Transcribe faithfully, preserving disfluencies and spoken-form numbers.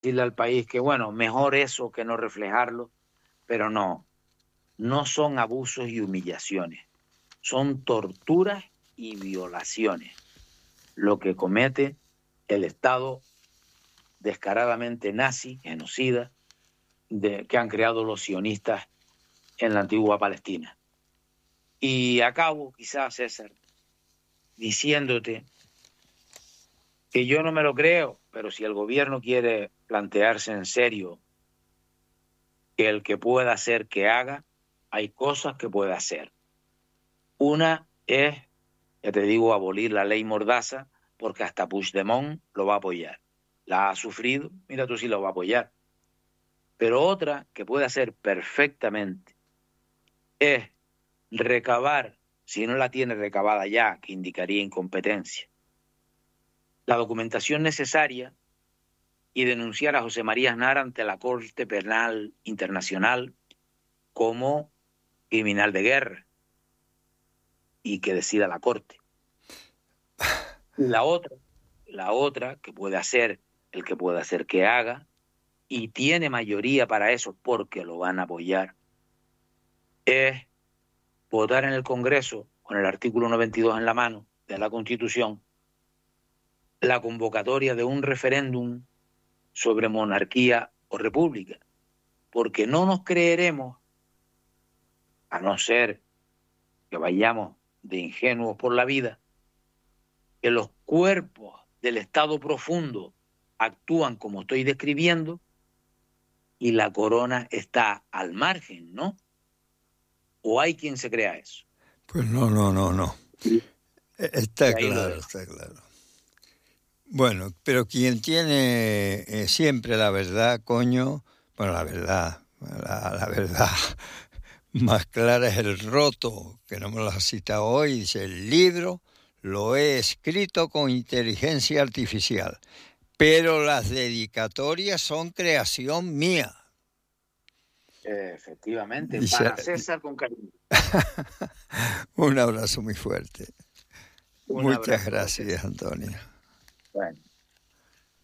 decirle al país que, bueno, mejor eso que no reflejarlo, pero no, no son abusos y humillaciones, son torturas y violaciones lo que comete el Estado descaradamente nazi, genocida, de, que han creado los sionistas en la antigua Palestina. Y acabo, quizás, César, diciéndote que yo no me lo creo, pero si el gobierno quiere plantearse en serio que el que pueda hacer que haga, hay cosas que puede hacer. Una es, ya te digo, abolir la ley Mordaza, porque hasta Puigdemont lo va a apoyar. La ha sufrido, mira tú si lo va a apoyar. Pero otra que puede hacer perfectamente es recabar, si no la tiene recabada ya, que indicaría incompetencia, la documentación necesaria y denunciar a José María Aznar ante la Corte Penal Internacional como criminal de guerra y que decida la Corte. Y la otra, la otra que puede hacer, el que puede hacer que haga, y tiene mayoría para eso porque lo van a apoyar, es votar en el Congreso con el artículo noventa y dos en la mano de la Constitución la convocatoria de un referéndum sobre monarquía o república, porque no nos creeremos, a no ser que vayamos de ingenuos por la vida, que los cuerpos del estado profundo actúan como estoy describiendo y la corona está al margen, ¿no? ¿O hay quien se crea eso? Pues no, no, no, no. Está claro, está claro. Bueno, pero quien tiene eh, siempre la verdad, coño, bueno, la verdad, la, la verdad más clara es el Roto, que no me lo has citado hoy, dice, el libro lo he escrito con inteligencia artificial, pero las dedicatorias son creación mía. Efectivamente, dice, para César con cariño. Un abrazo muy fuerte. Un Muchas abrazo, gracias, Antonio.